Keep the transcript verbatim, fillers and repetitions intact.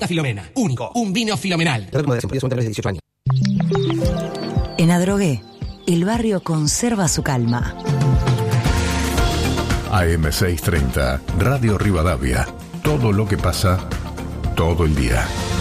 Fruta Filomena. Único. Un vino filomenal. dieciocho años. En Adrogué, el barrio conserva su calma. A M seiscientos treinta, Radio Rivadavia. Todo lo que pasa, todo el día.